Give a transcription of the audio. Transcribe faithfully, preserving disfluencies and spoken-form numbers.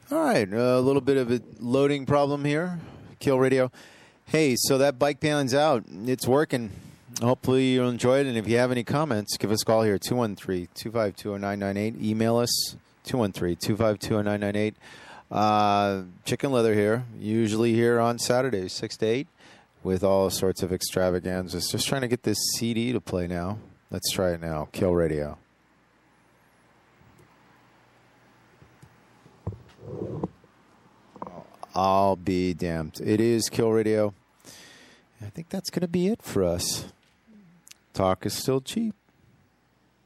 All right, a little bit of a loading problem here. Kill Radio. Hey, so that bike ban's out. It's working. Hopefully you'll enjoy it. And if you have any comments, give us a call here, two one three, two five two, zero nine nine eight. Email us, two one three, two five two, zero nine nine eight. Uh, Chicken Leather here, usually here on Saturdays, six to eight, with all sorts of extravaganzas. Just trying to get this C D to play now. Let's try it now. Kill Radio. I'll be damned. It is Kill Radio. I think that's going to be it for us. Talk is still cheap.